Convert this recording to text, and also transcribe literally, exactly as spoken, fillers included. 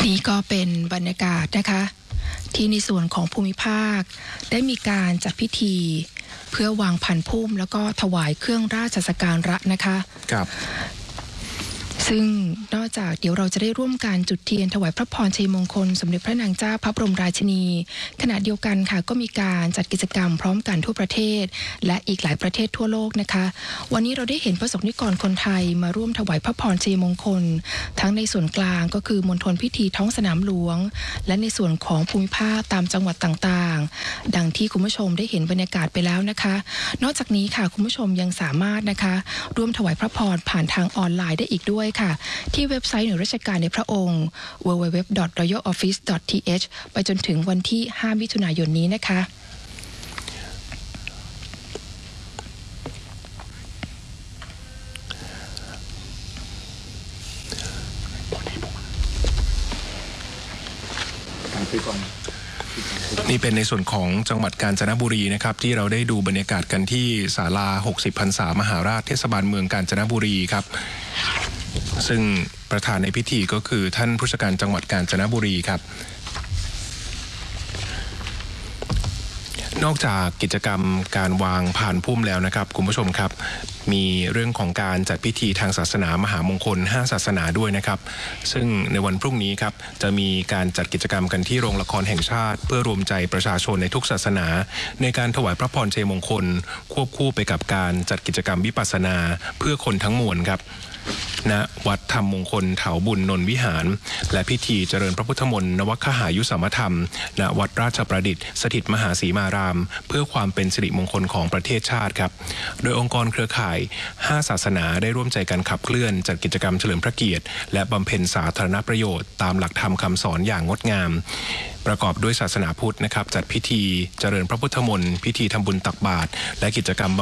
นี่ก็เป็นบรรยากาศนะคะที่ในส่วนของภูมิภาคได้มีการจัดพิธีเพื่อวางพันธุ์พุ่มแล้วก็ถวายเครื่องราชสักการะนะคะครับซึ่งนอกจากเดี๋ยวเราจะได้ร่วมการจุดเทียนถวายพระพรชัยมงคลสมเด็จพระนางเจ้าพระบรมราชินีขณะเดียวกันค่ะก็มีการจัดกิจกรรมพร้อมกันทั่วประเทศและอีกหลายประเทศทั่วโลกนะคะวันนี้เราได้เห็นประสบนิกรคนไทยมาร่วมถวายพระพรชัยมงคลทั้งในส่วนกลางก็คือมณฑลพิธีท้องสนามหลวงและในส่วนของภูมิภาคตามจังหวัดต่างๆดังที่คุณผู้ชมได้เห็นบรรยากาศไปแล้วนะคะนอกจากนี้ค่ะคุณผู้ชมยังสามารถนะคะร่วมถวายพระพรผ่านทางออนไลน์ได้อีกด้วยที่เว็บไซต์หน่วยราชการในพระองค์ ดับเบิลยู ดับเบิลยู ดับเบิลยู ดอท รอยัล ออฟฟิศ ดอท ที เอช ไปจนถึงวันที่ห้ามิถุนายนนี้นะคะนี่เป็นในส่วนของจังหวัดกาญจนบุรีนะครับที่เราได้ดูบรรยากาศกันที่ศาลาหกสิบพรรษามหาราชเทศบาลเมืองกาญจนบุรีครับซึ่งประธานในพิธีก็คือท่านผู้ว่าการจังหวัดกาญจนบุรีครับนอกจากกิจกรรมการวางผ่านพุ่มแล้วนะครับคุณผู้ชมครับมีเรื่องของการจัดพิธีทางศาสนามหามงคลห้าศาสนาด้วยนะครับซึ่งในวันพรุ่งนี้ครับจะมีการจัดกิจกรรมกันที่โรงละครแห่งชาติเพื่อรวมใจประชาชนในทุกศาสนาในการถวายพระพรชัยมงคลควบคู่ไปกับการจัดกิจกรรมวิปัสสนาเพื่อคนทั้งมวลครับณวัดธรรมมงคลเถาบุญนนวิหารและพิธีเจริญพระพุทธมนต์นวคหายุสัมมธรรมณวัดราชประดิษฐ์สถิตมหาสีมารามเพื่อความเป็นสิริมงคลของประเทศชาติครับโดยองค์กรเครือข่ายห้าศาสนาได้ร่วมใจกันขับเคลื่อนจัดกิจกรรมเฉลิมพระเกียรติและบำเพ็ญสาธารณประโยชน์ตามหลักธรรมคำสอนอย่างงดงามประกอบด้วยศาสนาพุทธนะครับจัดพิธีเจริญพระพุทธมนต์พิธีทำบุญตักบาตรและกิจกรรม